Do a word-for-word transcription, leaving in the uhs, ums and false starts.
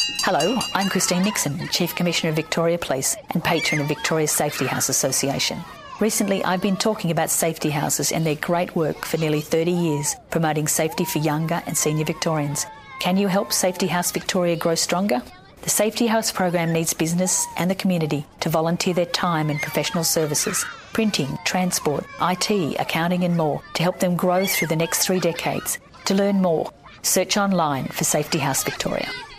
Hello, I'm Christine Nixon, Chief Commissioner of Victoria Police and patron of Victoria's Safety House Association. Recently, I've been talking about safety houses and their great work for nearly thirty years, promoting safety for younger and senior Victorians. Can you help Safety House Victoria grow stronger? The Safety House program needs business and the community to volunteer their time and professional services, printing, transport, I T, accounting and more to help them grow through the next three decades. To learn more, search online for Safety House Victoria.